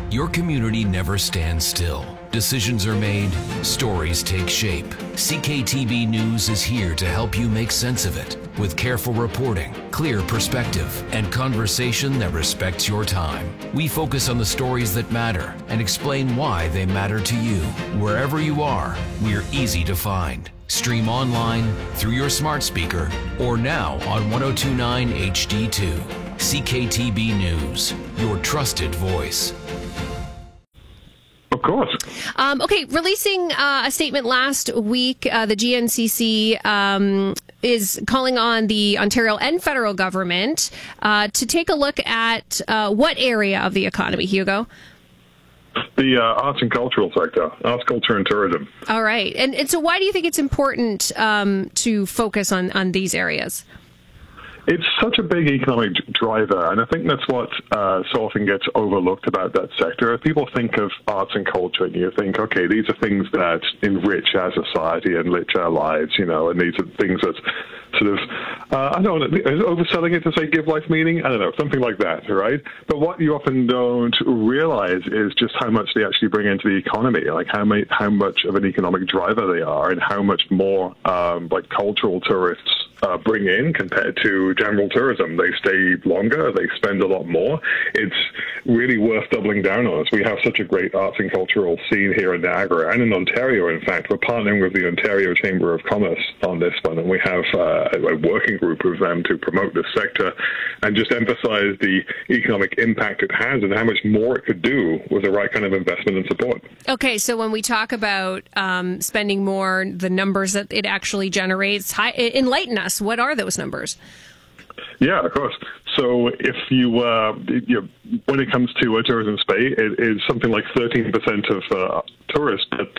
Your community never stands still. Decisions are made, stories take shape. CKTB News is here to help you make sense of it with careful reporting, clear perspective, and conversation that respects your time. We focus on the stories that matter and explain why they matter to you. Wherever you are, we're easy to find. Stream online, through your smart speaker, or now on 1029 HD2. CKTB News, your trusted voice. Of course. Okay, releasing a statement last week, the GNCC is calling on the Ontario and federal government to take a look at what area of the economy, Hugo? The arts and cultural sector, arts, culture, and tourism. All right. And so why do you think it's important to focus on these areas? It's such a big economic driver, and I think that's what so often gets overlooked about that sector. People think of arts and culture, and you think, okay, these are things that enrich our society, enrich our lives, and these are things that sort of, I don't know, is overselling it to say give life meaning? I don't know, something like that, right? But what you often don't realize is just how much they actually bring into the economy, like how much of an economic driver they are, and how much more cultural tourists bring in compared to general tourism. They stay longer, they spend a lot more. It's really worth doubling down on us. We have such a great arts and cultural scene here in Niagara and in Ontario, in fact. We're partnering with the Ontario Chamber of Commerce on this one, and we have a working group of them to promote this sector and just emphasize the economic impact it has and how much more it could do with the right kind of investment and support. Okay, so when we talk about spending more, the numbers that it actually generates, enlighten us. What are those numbers? Yeah, of course. So if you when it comes to tourism space, it is something like 13% of tourists, but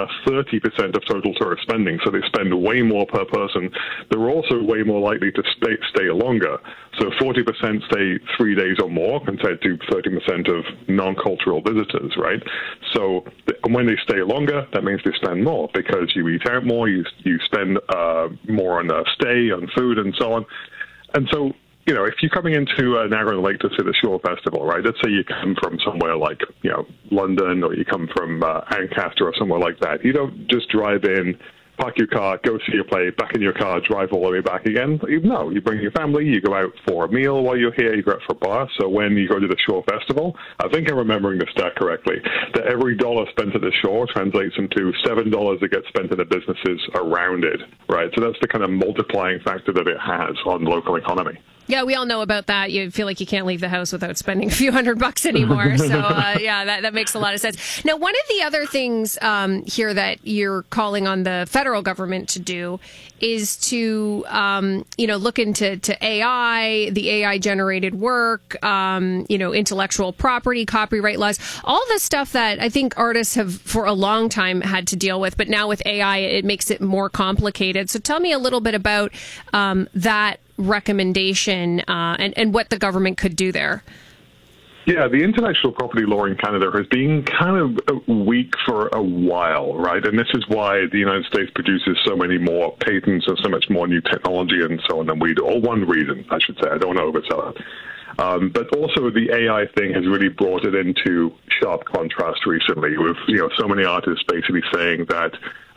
30% of total tourist spending. So they spend way more per person. They're also way more likely to stay longer. So 40% stay 3 days or more compared to 30% of non-cultural visitors, right? So when they stay longer, that means they spend more because you eat out more, you spend more on stay, on food, and so on. And so, if you're coming into Niagara-on-the-Lake to see the Shore Festival, right, let's say you come from somewhere like, London, or you come from Ancaster or somewhere like that. You don't just drive in, park your car, go see your play, back in your car, drive all the way back again. No, you bring your family, you go out for a meal while you're here, you go out for a bar. So when you go to the Shore Festival, I think I'm remembering the stat correctly, that every dollar spent at the shore translates into $7 that gets spent in the businesses around it, right? So that's the kind of multiplying factor that it has on the local economy. Yeah, we all know about that. You feel like you can't leave the house without spending a few $100 anymore. So, that makes a lot of sense. Now, one of the other things here that you're calling on the federal government to do is to, look into AI, the AI-generated work, intellectual property, copyright laws, all the stuff that I think artists have for a long time had to deal with. But now with AI, it makes it more complicated. So tell me a little bit about that recommendation and what the government could do there. Yeah, the intellectual property law in Canada has been kind of weak for a while, right? And this is why the United States produces so many more patents and so much more new technology and so on than we do. Or one reason, I should say. I don't want to oversell it. But also the AI thing has really brought it into sharp contrast recently with, so many artists basically saying that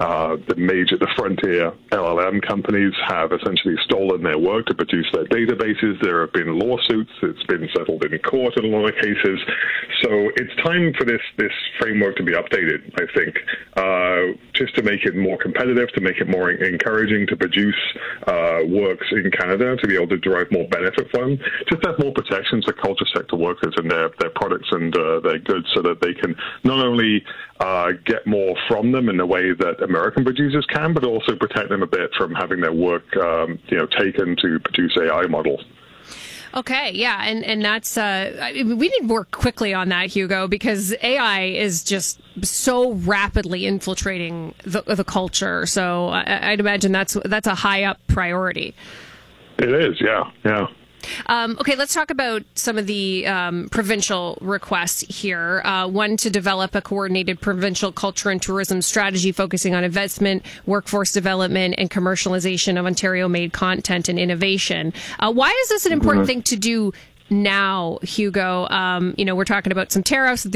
the frontier LLM companies have essentially stolen their work to produce their databases. There have been lawsuits. It's been settled in court in a lot of cases. So it's time for this framework to be updated, I think, just to make it more competitive, to make it more encouraging to produce works in Canada, to be able to derive more benefit from them, just have more protections for culture sector workers and their products and their goods so that they can not only get more from them in the way that American producers can, but also protect them a bit from having their work, taken to produce AI models. Okay, yeah, and that's we need to work quickly on that, Hugo, because AI is just so rapidly infiltrating the culture. So I'd imagine that's a high up priority. It is, yeah. Okay, let's talk about some of the provincial requests here. One, to develop a coordinated provincial culture and tourism strategy focusing on investment, workforce development, and commercialization of Ontario-made content and innovation. Why is this an important thing to do now, Hugo? We're talking about some tariffs